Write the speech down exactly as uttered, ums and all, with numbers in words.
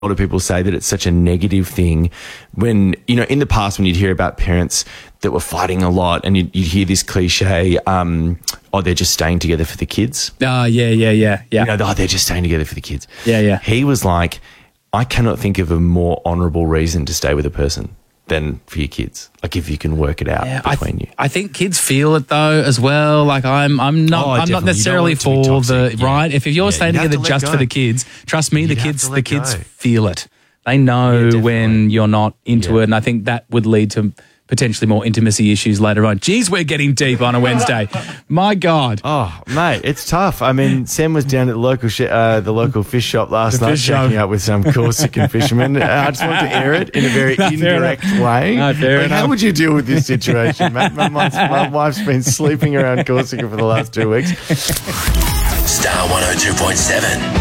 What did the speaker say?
A lot of people say that it's such a negative thing when, you know, in the past when you'd hear about parents that were fighting a lot and you'd, you'd hear this cliche, um, oh, they're just staying together for the kids. Oh, yeah, yeah, yeah, yeah. You know, oh, they're just staying together for the kids. Yeah, yeah. He was like, I cannot think of a more honourable reason to stay with a person than for your kids. Like if you can work it out yeah, between I th- you. I think kids feel it though as well. Like I'm, I'm not, Oh, I'm definitely. not necessarily You don't want it to for be the toxic. Yeah. right. If, if you're Yeah, staying you have together to let just go. for the kids, trust me, the You'd have kids, to the let kids go. feel it. They know Yeah, when definitely. you're not into Yeah. it, and I think that would lead to potentially more intimacy issues later on. Geez, we're getting deep on a Wednesday. My God. Oh, mate, it's tough. I mean, Sam was down at the local sh- uh, the local fish shop last The night, fish shop. checking up with some Corsican fishermen. I just wanted to air it in a very No, fair indirect enough. way. No, fair Like, enough. how would you deal with this situation, mate? My, my, my wife's been sleeping around Corsica for the last two weeks. Star one oh two point seven.